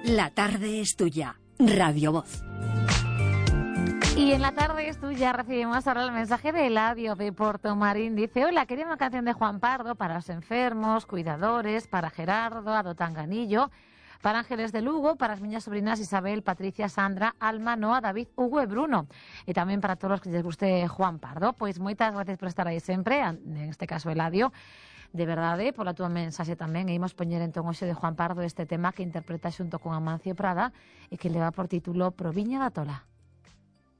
La tarde es tuya. Radio Voz. Y en la tarde es tuya recibimos ahora el mensaje de Eladio de Portomarín. Dice: hola, quería una canción de Juan Pardo para los enfermos, cuidadores, para Gerardo, Adotanganillo, para Ángeles de Lugo, para las niñas sobrinas Isabel, Patricia, Sandra, Alma, Noa, David, Hugo e Bruno. Y también para todos los que les guste Juan Pardo. Pois moitas gracias por estar aí sempre, en este caso Eladio. De verdade, pola túa mensaxe tamén, e imos poñer entón hoxe de Juan Pardo este tema que interpreta xunto con Amancio Prada e que leva por título Proviña da Tola.